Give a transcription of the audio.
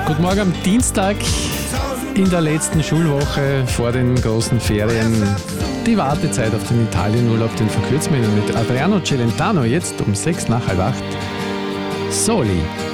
Guten Morgen am Dienstag in der letzten Schulwoche vor den großen Ferien. Die Wartezeit auf den Italienurlaub, den verkürzen wir mit Adriano Celentano jetzt um 6 nach halb 8. Soli.